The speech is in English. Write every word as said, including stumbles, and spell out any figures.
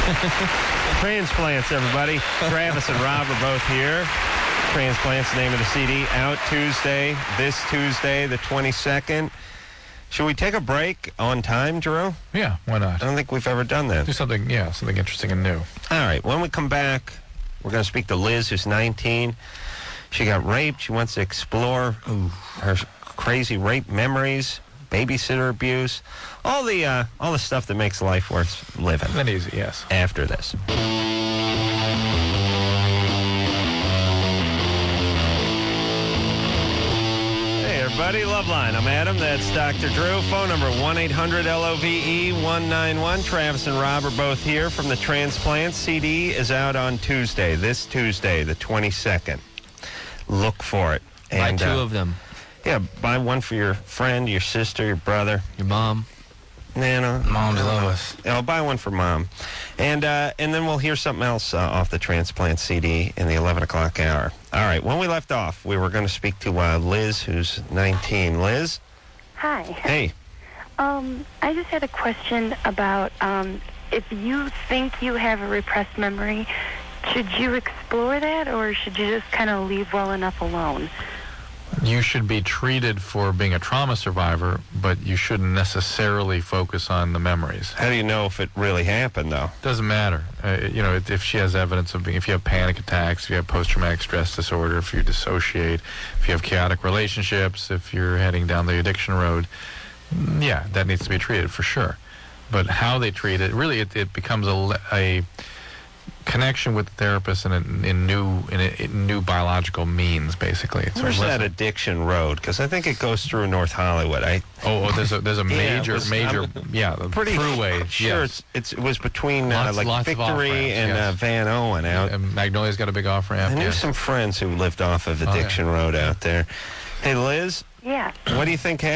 Transplants, everybody. Travis and Rob are both here. Transplants, the name of the C D, out Tuesday, this Tuesday, the twenty-second. Should we take a break on time, Drew? Yeah, why not? I don't think we've ever done that. Do something, yeah, something interesting and new. All right, when we come back, we're going to speak to Liz, who's nineteen. She got raped. She wants to explore Ooh. her crazy rape memories, babysitter abuse, all the uh, all the stuff that makes life worth living. That easy, yes. After this. Hey, everybody. Loveline. I'm Adam. That's Doctor Drew. Phone number one eight hundred L O V E one nine one. Travis and Rob are both here from the Transplants. C D is out on Tuesday, this Tuesday, the twenty-second. Look for it. Buy And, two uh, of them. Yeah, buy one for your friend, your sister, your brother. Your mom. Nana. Moms love us. I'll buy one for Mom. And uh, and then we'll hear something else uh, off the Transplant C D in the eleven o'clock hour. All right, when we left off, we were going to speak to uh, Liz, who's nineteen. Liz? Hi. Hey. Um, I just had a question about um, if you think you have a repressed memory, should you explore that, or should you just kind of leave well enough alone? You should be treated for being a trauma survivor, but you shouldn't necessarily focus on the memories. How do you know if it really happened, though? Doesn't matter. Uh, you know, if she has evidence of being, if you have panic attacks, if you have post-traumatic stress disorder, if you dissociate, if you have chaotic relationships, if you're heading down the addiction road, yeah, that needs to be treated for sure. But how they treat it, really, it, it becomes a, a connection with the therapist in, a, in new in, a, in new biological means, basically. It's Where's sort of that addiction road? Because I think it goes through North Hollywood. I Oh, oh there's a there's a Yeah, it major was- major I'm yeah pretty throughway. sure yes. it's, it's it was between uh, Lots- like lots of Victory off-ramps, and yes. uh, Van Owen out. And Magnolia's got a big off ramp. I knew Yes. some friends who lived off of yeah. Addiction Road out there. Hey, Liz, Yeah. what do you think happened?